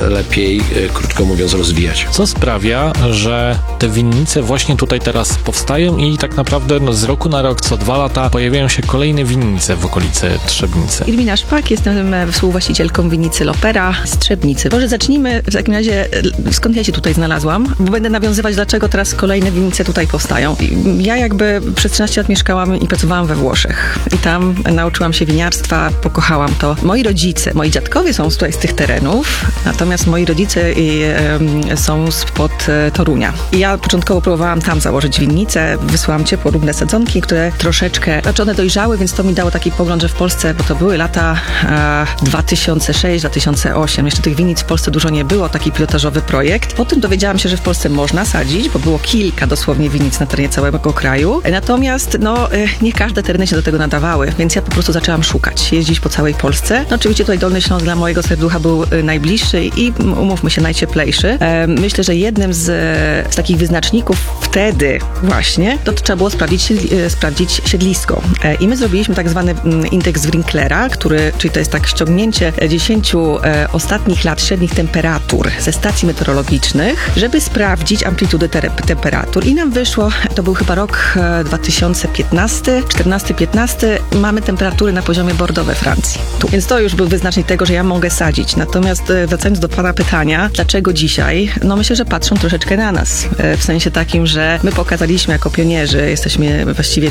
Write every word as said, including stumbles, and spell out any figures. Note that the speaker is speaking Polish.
lepiej, krótko mówiąc, rozwijać. Co sprawia, że te winnice właśnie tutaj teraz powstają i tak naprawdę no, z roku na rok, co dwa lata pojawiają się kolejne winnice w okolicy Trzebnicy? Irmina Szpak, jestem współwłaścicielką winnicy Lopera z Trzebnicy. Może zacznijmy w takim razie, skąd ja się tutaj znalazłam, bo będę nawiązywać, dlaczego teraz kolejne winnice tutaj powstają. Ja jakby przez trzynaście lat mieszkałam i pracowałam we Włoszech i tam nauczyłam się winiarstwa, pokochałam to. Moi rodzice, moi dziadkowie są tutaj z tych terenów, natomiast moi rodzice i, y, są spod y, Torunia. I ja początkowo próbowałam tam założyć winnicę, wysłałam ciepłolubne sadzonki, które troszeczkę, znaczy one dojrzały, więc to mi dało taki pogląd, że w Polsce, bo to były lata e, dwa tysiące szósty dwa tysiące ósmy, jeszcze tych winnic w Polsce dużo nie było, taki pilotażowy projekt. Potem dowiedziałam się, że w Polsce można sadzić, bo było kilka dosłownie winnic na terenie całego kraju. Natomiast no, e, nie każde tereny się do tego nadawały, więc ja po prostu zaczęłam szukać, jeździć po całej Polsce. No oczywiście tutaj Dolny Śląsk dla mojego serducha był e, najbliższy i umówmy się, najcieplejszy. E, myślę, że jednym z, z takich wyznaczników wtedy właśnie, to, to trzeba było sprawdzić, e, sprawdzić siedlisko. E, I my zrobiliśmy tak zwany m, indeks Wrinklera, który, czyli to jest tak ściągnięcie dziesięciu e, ostatnich lat średnich temperatur ze stacji meteorologicznych, żeby sprawdzić amplitudę te, temperatur. I nam wyszło, to był chyba rok e, dwa tysiące piętnasty, czternasty, piętnasty, mamy temperatury na poziomie Bordeaux we Francji. Tu. Więc to już był wyznacznik tego, że ja mogę sadzić. Natomiast e, wracając do pana pytania, dlaczego dzisiaj? No myślę, że patrzą troszeczkę na nas. E, w sensie takim, że my pokazaliśmy jako pionierzy, jesteśmy właściwie